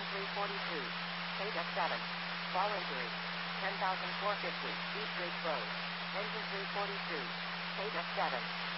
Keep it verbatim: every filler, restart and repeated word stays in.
three forty-two. K D F seven. Fall injury. ten thousand four hundred fifty. Deep Bridge Road. Engine three forty-two. K D F seven.